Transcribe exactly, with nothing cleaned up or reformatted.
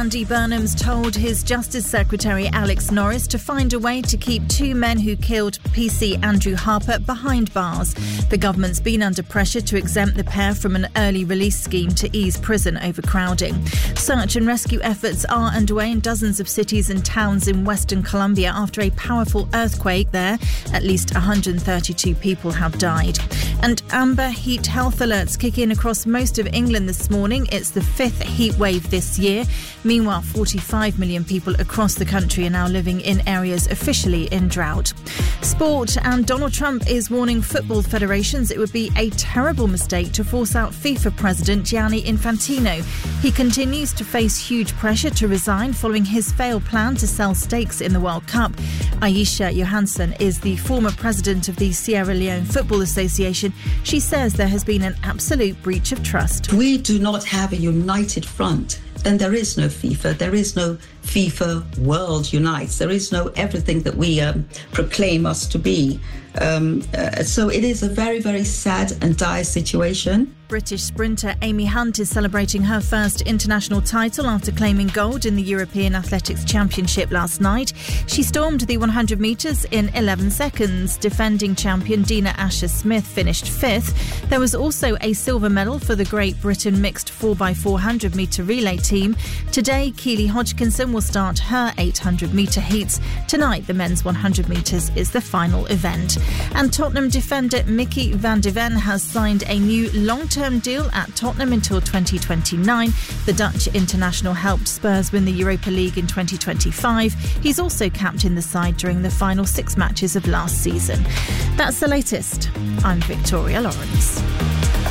Andy Burnham's told his Justice Secretary Alex Norris to find a way to keep two men who killed P C Andrew Harper behind bars. The government's been under pressure to exempt the pair from an early release scheme to ease prison overcrowding. Search and rescue efforts are underway in dozens of cities and towns in Western Colombia after a powerful earthquake there. At least one hundred thirty-two people have died. And amber heat health alerts kick in across most of England this morning. It's the fifth heat wave this year. Meanwhile, forty-five million people across the country are now living in areas officially in drought. Sport, and Donald Trump is warning football federations it would be a terrible mistake to force out FIFA president Gianni Infantino. He continues to face huge pressure to resign following his failed plan to sell stakes in the World Cup. Aisha Johansson is the former president of the Sierra Leone Football Association. She says there has been an absolute breach of trust. We do not have a united front. Then there is no FIFA, there is no FIFA World Unites, there is no everything that we um, proclaim us to be. Um, uh, so it is a very, very sad and dire situation. British sprinter Amy Hunt is celebrating her first international title after claiming gold in the European Athletics Championship last night. She stormed the one hundred metres in eleven seconds. Defending champion Dina Asher-Smith finished fifth. There was also a silver medal for the Great Britain mixed four by four hundred metre relay team. Today, Keely Hodgkinson will start her eight hundred metre heats. Tonight, the men's one hundred metres is the final event. And Tottenham defender Mickey van de Ven has signed a new long-term deal at Tottenham until twenty twenty-nine. The Dutch international helped Spurs win the Europa League in twenty twenty-five. He's also captained the side during the final six matches of last season. That's the latest. I'm Victoria Lawrence.